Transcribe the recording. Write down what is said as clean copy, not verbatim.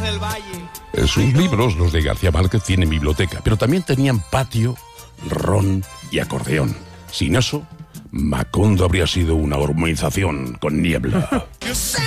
del Valle. Sus libros, los de García Márquez, tienen biblioteca, pero también tenían patio, ron y acordeón. Sin eso, Macondo habría sido una urbanización con niebla.